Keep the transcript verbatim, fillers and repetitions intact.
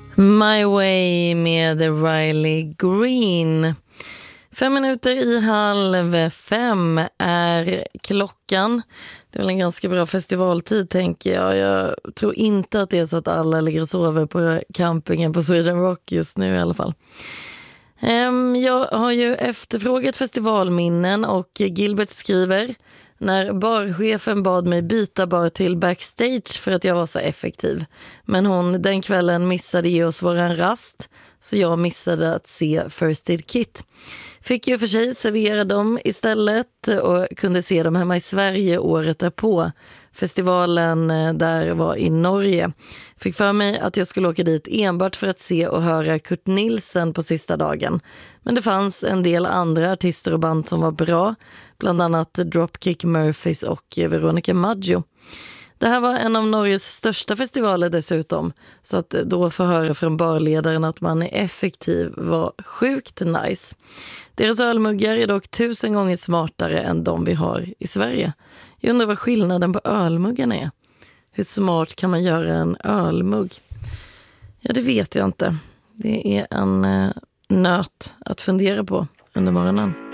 My Way med Riley Green. Fem minuter i halv fem är klockan. Det är väl en ganska bra festivaltid, tänker jag. Jag tror inte att det är så att alla ligger och sover på campingen på Sweden Rock just nu i alla fall. Jag har ju efterfrågat festivalminnen och Gilbert skriver: när barchefen bad mig byta bar till backstage för att jag var så effektiv. Men hon den kvällen missade ge oss våran rast, så jag missade att se First Aid Kit. Fick ju för sig servera dem istället och kunde se dem hemma i Sverige året därpå. Festivalen där var i Norge. Fick för mig att jag skulle åka dit enbart för att se och höra Kurt Nilsen på sista dagen. Men det fanns en del andra artister och band som var bra. Bland annat Dropkick Murphys och Veronica Maggio. Det här var en av Norges största festivaler dessutom. Så att då få höra från barledaren att man är effektiv var sjukt nice. Deras ölmuggar är dock tusen gånger smartare än de vi har i Sverige. Jag undrar vad skillnaden på ölmuggarna är. Hur smart kan man göra en ölmugg? Ja, det vet jag inte. Det är en eh, nöt att fundera på under morgonen.